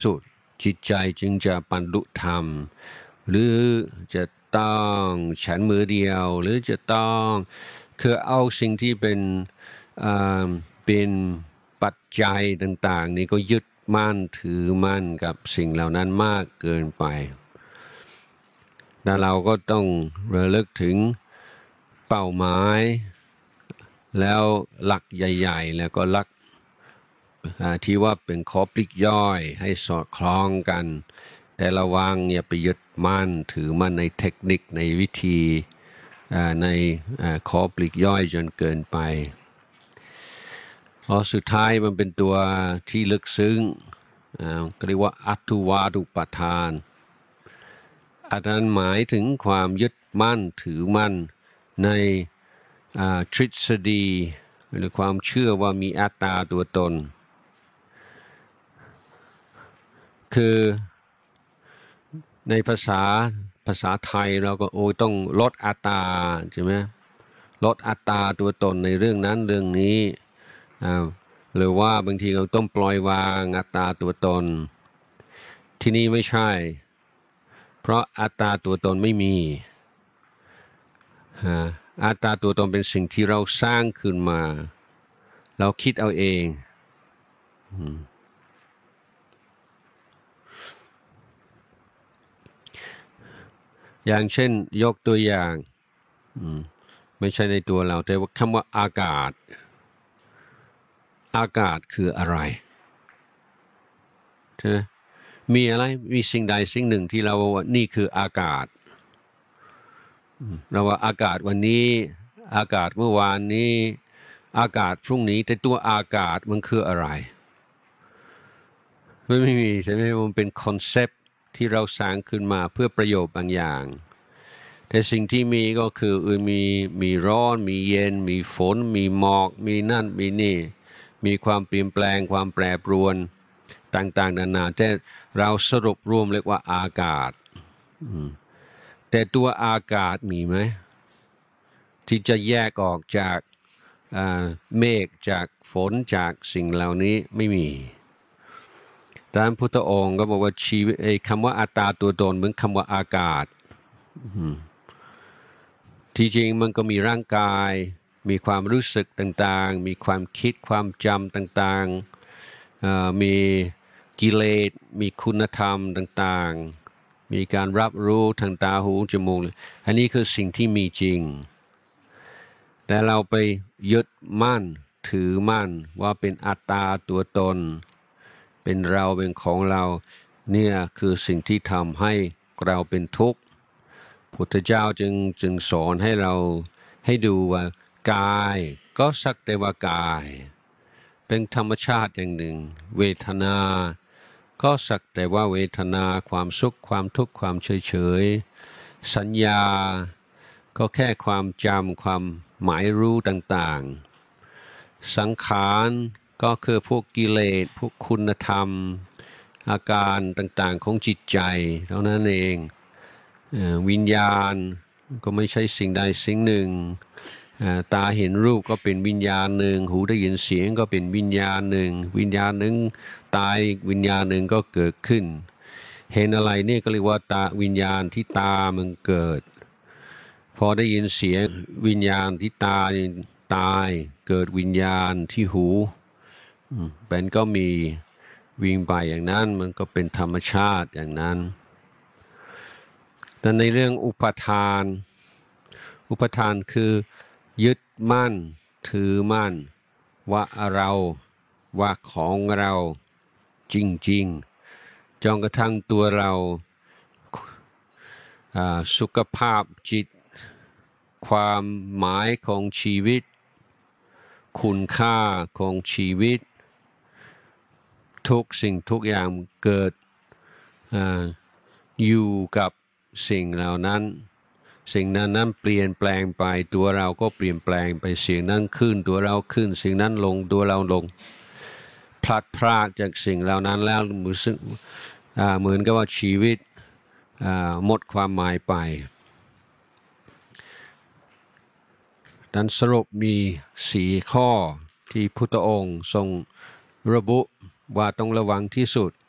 สุดจิตใจจึงจะบรรลุธรรมหรือจะต้องฉันมือเดียวหรือจะต้องคือเอาสิ่งที่เป็นปัจจัยต่างๆนี่ก็ยึดมั่นถือมั่นกับสิ่งเหล่านั้นมากเกินไปแต่เราก็ต้องระลึกถึงเป้าหมายแล้วหลักใหญ่ๆแล้วก็หลักที่ว่าเป็นข้อปลีกย่อยให้สอดคล้องกันแต่ระวังอย่าไปยึดมั่นถือมั่นในเทคนิคในวิธีในข้อปลีกย่อยจนเกินไปพอสุดท้ายมันเป็นตัวที่ลึกซึ้งก็เรียกว่าอัตถุวาทุปทานอันนั้นหมายถึงความยึดมั่นถือมั่นในทฤษฎีหรือความเชื่อว่ามีอัตตาตัวตนคือในภาษาไทยเราก็ต้องลดอัตตาใช่ไหมลดอัตตาตัวตนในเรื่องนั้นเรื่องนี้หรือว่าบางทีเราต้องปล่อยวางอัตตาตัวตนที่นี่ไม่ใช่เพราะอัตตาตัวตนไม่มีอัตตาตัวตนเป็นสิ่งที่เราสร้างขึ้นมาเราคิดเอาเองอย่างเช่นยกตัวอย่างไม่ใช่ในตัวเราแต่ว่าคำว่าอากาศคืออะไรใช่ไหมมีอะไรมีสิ่งใดสิ่งหนึ่งที่เราว่านี่คืออากาศเราว่าอากาศวันนี้อากาศเมื่อวานนี้อากาศพรุ่งนี้แต่ตัวอากาศมันคืออะไรไม่มีใช่ไหมมันเป็นคอนเซปต์ที่เราสร้างขึ้นมาเพื่อประโยชน์บางอย่างแต่สิ่งที่มีก็คือมีร้อนมีเย็นมีฝนมีหมอกมีนั่นมีนี่มีความเปลี่ยนแปลงความแปรปรวนต่างๆนานาแต่เราสรุปรวมเรียกว่าอากาศแต่ตัวอากาศมีไหมที่จะแยกออกจากเมฆจากฝนจากสิ่งเหล่านี้ไม่มีดังนั้นพุทธองค์ก็บอกว่าชีวิตคำว่าอัตตาตัวตนเหมือนคำว่าอากาศที่จริงมันก็มีร่างกายมีความรู้สึกต่างๆมีความคิดความจำต่างๆมีกิเลสมีคุณธรรมต่างๆมีการรับรู้ทางตาหูจมูกอันนี้คือสิ่งที่มีจริงแต่เราไปยึดมั่นถือมั่นว่าเป็นอัตตาตัวตนเป็นเราเป็นของเราเนี่ยคือสิ่งที่ทำให้เราเป็นทุกข์พุทธเจ้าจึงสอนให้เราให้ดูว่ากายก็สักแต่ว่ากายเป็นธรรมชาติอย่างหนึ่งเวทนาก็สักแต่ว่าเวทนาความสุขความทุกข์ความเฉยสัญญาก็แค่ความจำความหมายรู้ต่างๆสังขารก็คือพวกกิเลสพวกคุณธรรมอาการต่างๆของจิตใจเท่านั้นเองวิญญาณก็ไม่ใช่สิ่งใดสิ่งหนึ่งตาเห็นรูปก็เป็นวิญญาณหนึ่งหูได้ยินเสียงก็เป็นวิญญาณหนึ่งวิญญาณหนึ่งตายวิญญาณหนึ่งก็เกิดขึ้นเห็นอะไรนี่ก็เรียกว่าตาวิญญาณที่ตามันเกิดพอได้ยินเสียงวิญญาณที่ตาตายเกิดวิญญาณที่หูเป็นก็มีวิ่งไปอย่างนั้นมันก็เป็นธรรมชาติอย่างนั้นแต่ในเรื่องอุปทานคือยึดมั่นถือมั่นว่าเราว่าของเราจริงๆจนกระทั่งตัวเราสุขภาพจิตความหมายของชีวิตคุณค่าของชีวิตทุกสิ่งทุกอย่างเกิดอยู่กับสิ่งเหล่านั้นสิ่งนั้นเปลี่ยนแปลงไปตัวเราก็เปลี่ยนแปลงไปสิ่งนั้นขึ้นตัวเราขึ้นสิ่งนั้นลงตัวเราลงพลัดพรากจากสิ่งเหล่านั้นแล้วเหมือนกับว่าชีวิตหมดความหมายไปดังสรุปมี4 ข้อที่พุทธองค์ทรงระบุว่าต้องระวังที่สุด